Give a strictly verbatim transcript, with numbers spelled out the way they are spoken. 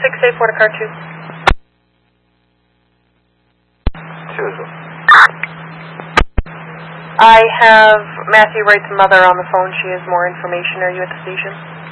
six eight four to car two. Susan. I have Matthew Wright's mother on the phone. She has more information. Are you at the station?